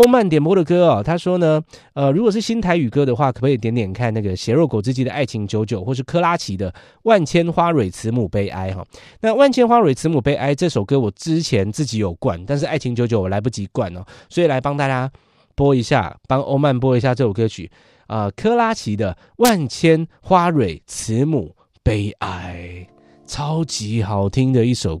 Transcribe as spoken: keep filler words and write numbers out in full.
欧曼点播的歌哦，他说呢，呃，如果是新台语歌的话，可不可以点点看那个血肉果汁机的《爱情九九》，或是科拉奇的《万千花蕊慈母悲哀》哈？那《万千花蕊慈母悲哀》这首歌我之前自己有灌，但是《爱情九九》我来不及灌哦，所以来帮大家播一下，帮欧曼播一下这首歌曲啊、呃，科拉奇的《万千花蕊慈母悲哀》，超级好听的一首歌。